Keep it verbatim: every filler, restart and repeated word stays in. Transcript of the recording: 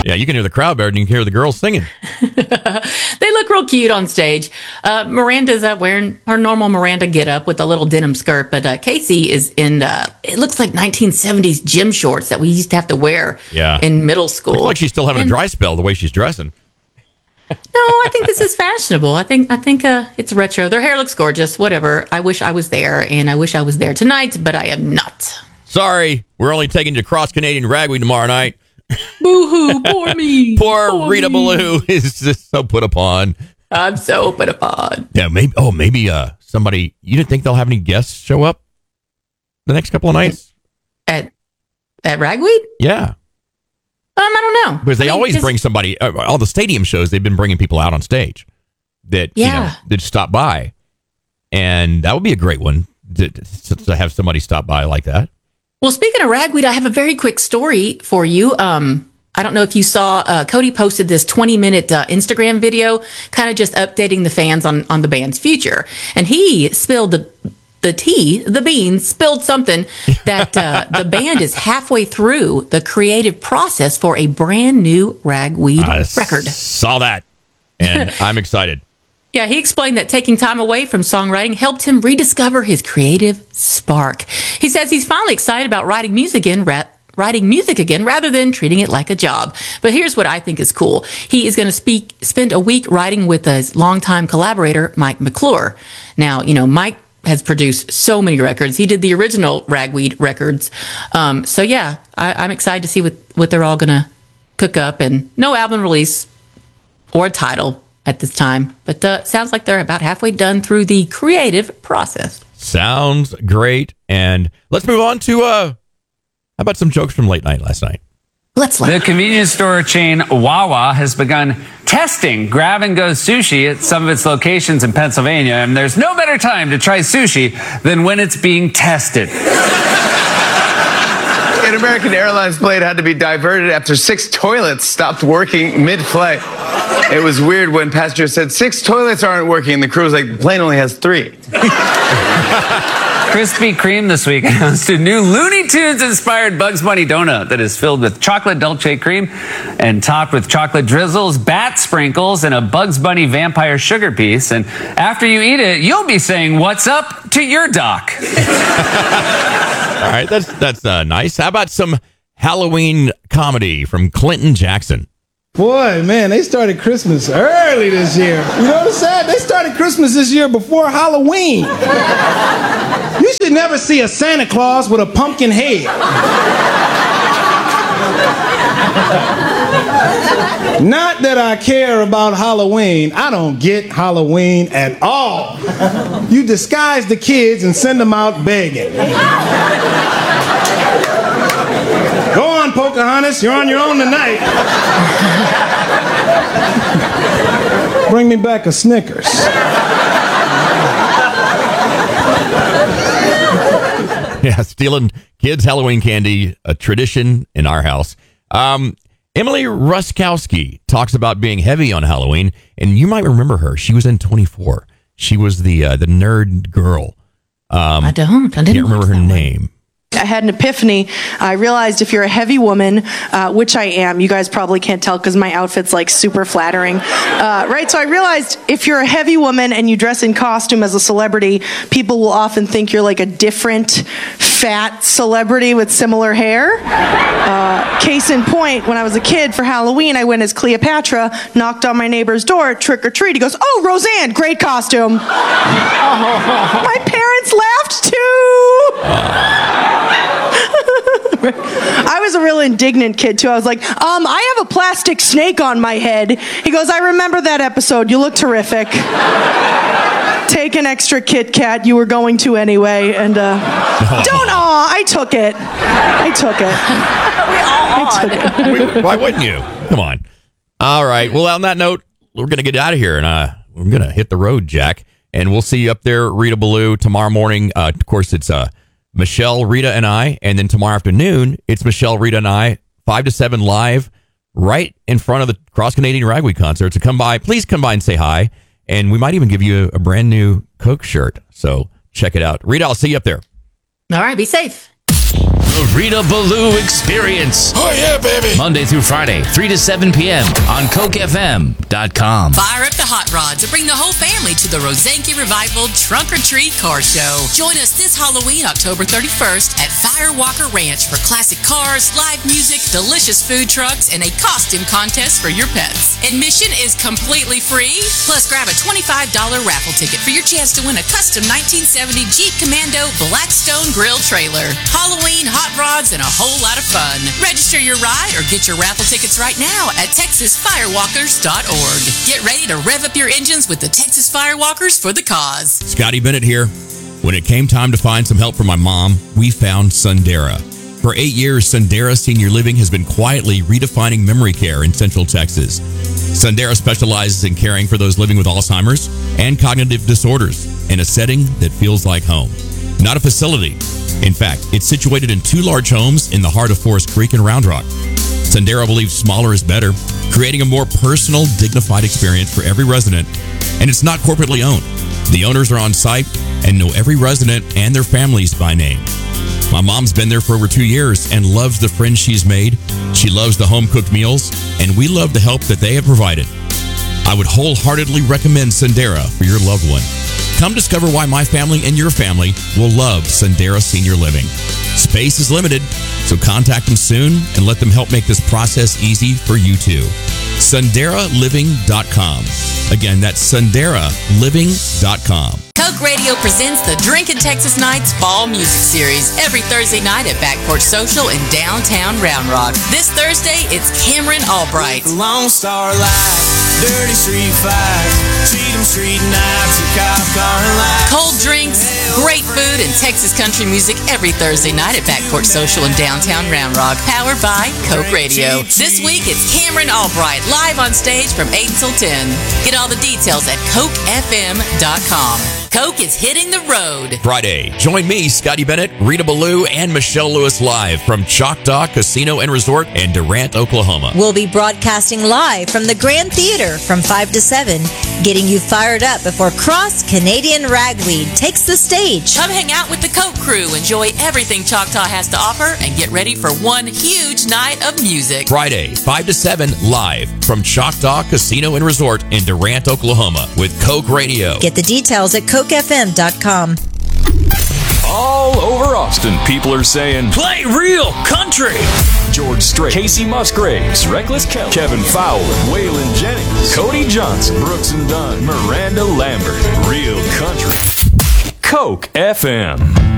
Yeah, you can hear the crowd better than you can hear the girls singing. They look real cute on stage. Uh, Miranda's uh, wearing her normal Miranda getup with a little denim skirt, but uh, Casey is in, uh, it looks like nineteen seventies gym shorts that we used to have to wear yeah. in middle school. Looks like she's still having and, a dry spell the way she's dressing. No, I think this is fashionable. I think I think uh, it's retro. Their hair looks gorgeous. Whatever. I wish I was there, and I wish I was there tonight, but I am not. Sorry, we're only taking you to Cross Canadian Ragweed tomorrow night. Boo-hoo, poor me. Poor, poor Rita me. Ballou is just so put upon. I'm so put upon. Yeah, maybe. Oh, maybe uh, somebody. You didn't think they'll have any guests show up the next couple of nights at at Ragweed? Yeah. Um, I don't know. Because they I mean, always just, bring somebody. Uh, all the stadium shows, they've been bringing people out on stage that yeah. you know, that stop by, and that would be a great one to, to have somebody stop by like that. Well, speaking of Ragweed, I have a very quick story for you. Um, I don't know if you saw, uh, Cody posted this twenty minute uh, Instagram video, kind of just updating the fans on, on the band's future. And he spilled the, the tea, the beans, spilled something that uh, the band is halfway through the creative process for a brand new Ragweed I record. Saw that, and I'm excited. Yeah, he explained that taking time away from songwriting helped him rediscover his creative spark. He says he's finally excited about writing music again, ra- writing music again rather than treating it like a job. But here's what I think is cool. He is going to speak, spend a week writing with his longtime collaborator, Mike McClure. Now, you know, Mike has produced so many records. He did the original Ragweed records. Um, so, yeah, I, I'm excited to see what, what they're all going to cook up. And no album release or a title at this time, but uh, sounds like they're about halfway done through the creative process. Sounds great. And let's move on to uh how about some jokes from late night last night? Let's laugh. The convenience store chain Wawa has begun testing grab-and-go sushi at some of its locations in Pennsylvania, and there's no better time to try sushi than when it's being tested. An American Airlines plane had to be diverted after six toilets stopped working mid-flight. It was weird when passengers said, six toilets aren't working, and the crew was like, the plane only has three. Krispy Kreme this week announced a new Looney Tunes-inspired Bugs Bunny donut that is filled with chocolate Dolce cream and topped with chocolate drizzles, bat sprinkles, and a Bugs Bunny vampire sugar piece. And after you eat it, you'll be saying, what's up to your doc? All right, that's that's uh, nice. How about some Halloween comedy from Clinton Jackson? Boy, man, they started Christmas early this year. You know what I'm saying? They started Christmas this year before Halloween. You should never see a Santa Claus with a pumpkin head. Not that I care about Halloween. I don't get Halloween at all. You disguise the kids and send them out begging. Go on, Pocahontas. You're on your own tonight. Bring me back a Snickers. Yeah, stealing kids' Halloween candy, a tradition in our house. Um, Emily Ruskowski talks about being heavy on Halloween, and you might remember her. She was in twenty-four. She was the uh, the nerd girl. Um, I don't. I didn't can't remember her one. name. I had an epiphany. I realized if you're a heavy woman, uh, which I am, you guys probably can't tell because my outfit's like super flattering, uh, right? So I realized if you're a heavy woman and you dress in costume as a celebrity, people will often think you're like a different fat celebrity with similar hair. Uh, case in point, when I was a kid for Halloween, I went as Cleopatra, knocked on my neighbor's door, trick or treat. He goes, "Oh, Roseanne, great costume." My parents laughed too. I was a real indignant kid too. I was like, um, I have a plastic snake on my head. He goes, "I remember that episode. You look terrific. Take an extra Kit Kat. You were going to anyway." And uh, don't aw, I took it. I took it. We all I took it. We- Why wouldn't you? Come on. All right. Well, on that note, we're going to get out of here, and uh, we're going to hit the road, Jack. And we'll see you up there, Rita Ballou, tomorrow morning. Uh, of course, it's uh, Michelle, Rita, and I. And then tomorrow afternoon, it's Michelle, Rita, and I, five to seven live, right in front of the Cross Canadian Ragweed concert. So come by. Please come by and say hi. And we might even give you a brand new Coke shirt. So check it out. Rita, I'll see you up there. All right, be safe. The Rita Ballou Experience. Oh, yeah, baby. Monday through Friday, three to seven p.m. on Coke F M dot com. Fire up the hot rod to bring the whole family to the Rosanke Revival Trunk or Treat Car Show. Join us this Halloween, October thirty-first at Firewalker Ranch for classic cars, live music, delicious food trucks, and a costume contest for your pets. Admission is completely free. Plus, grab a twenty-five dollars raffle ticket for your chance to win a custom nineteen seventy Jeep Commando Blackstone Grill trailer. Halloween, hot rods, and a whole lot of fun. Register your ride or get your raffle tickets right now at texas firewalkers dot org. Get ready to rev up your engines with the Texas Firewalkers for the cause. Scotty Bennett here. When it came time to find some help for my mom, we found Sundera. For eight years, Sundera Senior Living has been quietly redefining memory care in Central Texas. Sundera specializes in caring for those living with Alzheimer's and cognitive disorders in a setting that feels like home, not a facility. In fact, it's situated in two large homes in the heart of Forest Creek and Round Rock. Sundera believes smaller is better, creating a more personal, dignified experience for every resident, and it's not corporately owned. The owners are on site and know every resident and their families by name. My mom's been there for over two years and loves the friends she's made. She loves the home-cooked meals, and we love the help that they have provided. I would wholeheartedly recommend Sundera for your loved one. Come discover why my family and your family will love Sundera Senior Living. Space is limited, so contact them soon and let them help make this process easy for you too. Sundera Living dot com. Again, that's Sundera Living dot com. Coke Radio presents the Drinkin' Texas Nights Fall Music Series every Thursday night at Backport Social in downtown Round Rock. This Thursday, it's Cameron Albright. Lone Star Light, Dirty Street Fights, Cheatham Street Nights, and Cop Car Lights. Cold drinks, great food, and Texas country music every Thursday night at Backport Social in downtown Round Rock. Powered by Coke Radio. This week, it's Cameron Albright live on stage from eight until ten. Get all the details at Coke F M dot com. Coke is hitting the road. Friday, join me, Scotty Bennett, Rita Ballou, and Michelle Lewis live from Choctaw Casino and Resort in Durant, Oklahoma. We'll be broadcasting live from the Grand Theater from five to seven, getting you fired up before Cross Canadian Ragweed takes the stage. Come hang out with the Coke crew, enjoy everything Choctaw has to offer, and get ready for one huge night of music. Friday, five to seven, live from Choctaw Casino and Resort in Durant, Oklahoma with Coke Radio. Get the details at Coke F M dot com. All over Austin, people are saying, play real country. George Strait, Casey Musgraves, Reckless Kelly, Kevin Fowler, Waylon Jennings, Cody Johnson, Brooks and Dunn, Miranda Lambert. Real country. Coke F M.